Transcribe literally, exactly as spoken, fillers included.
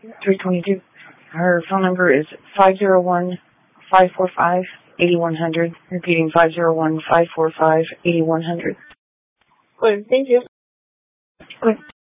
three twenty-two. Her phone number is five zero one, five four five, eight one zero zero. Repeating, five zero one, five four five, eight one zero zero. Good, thank you. Okay.